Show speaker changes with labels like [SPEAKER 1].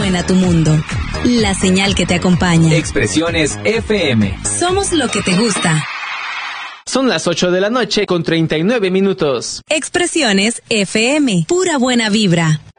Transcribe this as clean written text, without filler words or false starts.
[SPEAKER 1] suena tu mundo. La señal que te acompaña.
[SPEAKER 2] Expresiones FM.
[SPEAKER 1] Somos lo que te gusta.
[SPEAKER 3] Son las 8 de la noche con 39 minutos.
[SPEAKER 1] Expresiones FM. Pura buena vibra.